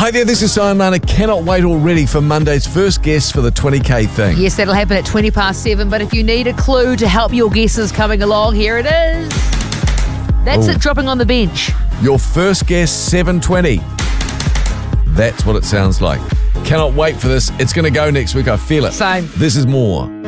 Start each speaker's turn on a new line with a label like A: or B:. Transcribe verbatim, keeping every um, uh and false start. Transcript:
A: Hi there, this is Simon Mana. Cannot wait already for Monday's first guest for the twenty K thing.
B: Yes, that'll happen at twenty past seven, but if you need a clue to help your guesses coming along, here it is. That's
A: Ooh.
B: it dropping on the bench.
A: Your first guest, seven twenty. That's what it sounds like. Cannot wait for this. It's going to go next week. I feel it.
B: Same.
A: This is more.